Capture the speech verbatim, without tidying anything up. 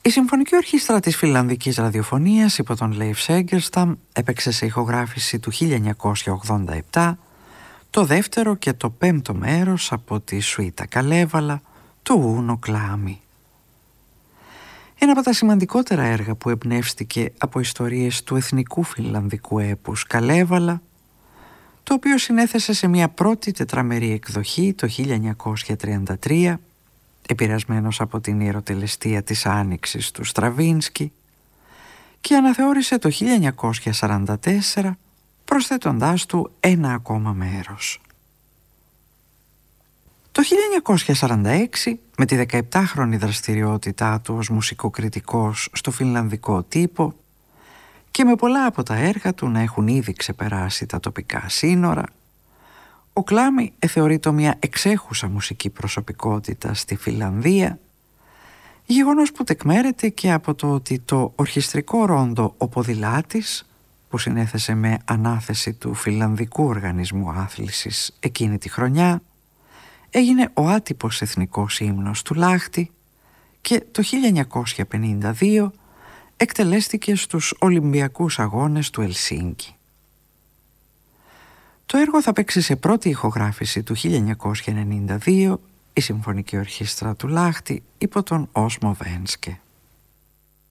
Η Συμφωνική Ορχήστρα της Φιλανδικής Ραδιοφωνίας υπό τον Leif Segerstam έπαιξε σε ηχογράφηση του χίλια εννιακόσια ογδόντα επτά το δεύτερο και το πέμπτο μέρος από τη Σουίτα Καλέβαλα του Ούνο Κλάμι. Ένα από τα σημαντικότερα έργα που εμπνεύστηκε από ιστορίες του εθνικού φιλανδικού έπους Καλέβαλα, το οποίο συνέθεσε σε μια πρώτη τετραμερή εκδοχή το χίλια εννιακόσια τριάντα τρία, επηρεασμένος από την ιεροτελεστία της Άνοιξης του Στραβίνσκι, και αναθεώρησε το χίλια εννιακόσια σαράντα τέσσερα προσθέτοντάς του ένα ακόμα μέρος. Το χίλια εννιακόσια σαράντα έξι, με τη δεκαεπτάχρονη δραστηριότητά του ως μουσικοκριτικός στο φιλανδικό τύπο και με πολλά από τα έργα του να έχουν ήδη ξεπεράσει τα τοπικά σύνορα, ο Κλάμι εθεωρείται μια εξέχουσα μουσική προσωπικότητα στη Φιλανδία, γεγονός που τεκμέρεται και από το ότι το ορχιστρικό ρόντο «Ο Ποδηλάτης», που συνέθεσε με ανάθεση του Φιλανδικού Οργανισμού Άθλησης εκείνη τη χρονιά, έγινε ο άτυπος εθνικός ύμνος του Λάχτη και το χίλια εννιακόσια πενήντα δύο εκτελέστηκε στους Ολυμπιακούς Αγώνες του Ελσίνκι. Το έργο θα παίξει σε πρώτη ηχογράφηση του χίλια εννιακόσια ενενήντα δύο η Συμφωνική Ορχήστρα του Λάχτη υπό τον Όσμο Βένσκε.